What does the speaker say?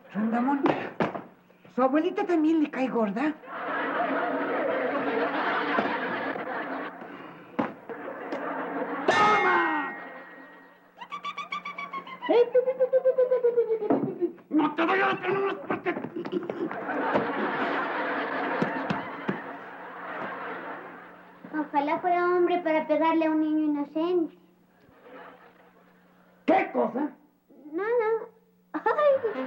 Rondamón, ¿su abuelita también le cae gorda? ¡Toma! ¡No te voy a detener más porque... Ojalá fuera hombre para pegarle a un niño inocente. ¿Qué cosa? Nada.